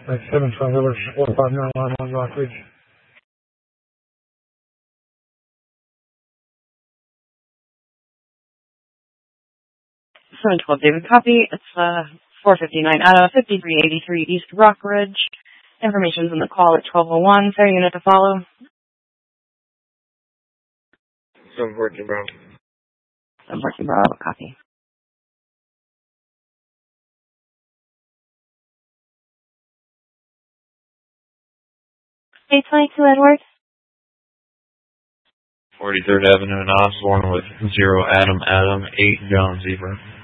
Like 712 Village, 45911 Rockridge. 712 David, copy. It's 459 out of 5383 East Rockridge. Information's in the call at 1201. Fair unit to follow. 714 Bravo. 714 Bravo, copy. Hey, 22 Edward. 43rd Avenue in Osborne with 0 Adam, 8 John Zebra.